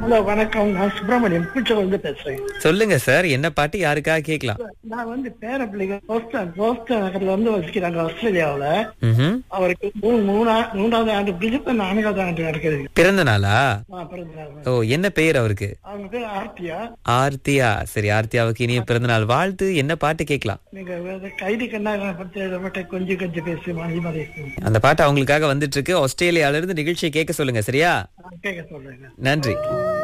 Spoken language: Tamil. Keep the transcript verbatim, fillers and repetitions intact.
ஹலோ வணக்கம், நான் சுப்பிரமணியம் பூச்சல் வந்து பேசுறேன். சொல்லுங்க சார், என்ன பாட்டு யாருக்காக கேட்கலாம்? நான் வந்து பேர பிள்ளைங்க போஸ்டன் போஸ்டன் நகர்ல வந்து வசிக்கிறாங்க ஆஸ்திரேலியாவுல. ம்ஹும். அவருக்கு மூணு மூணா மூன்றாவது ஆண்டு பிடிச்ச நான்காவது ஆண்டு நடக்குது. பிறந்த நாளா? ஆ, பிறந்த நாள். ஓ, என்ன பெயர் அவருக்கு? அவங்க பேர் ஆர்த்தியா. ஆர்த்தியா. சரி, ஆர்த்தியாவுக்கு இனிய பிறந்த நாள் வாழ்த்து. என்ன பாட்டு கேட்கலாம்? நீங்க வேற கைதி கண்ணா பத்தி மட்டும் கொஞ்சம் கொஞ்சம் பேசி மதி மதி அந்த பாட்டு அவங்களுக்காக வந்துட்டு இருக்கு. ஆஸ்திரேலியால இருந்து நிகழ்ச்சியை கேட்க சொல்லுங்க, சரியா? கேட்க சொல்றேங்க. நன்றி.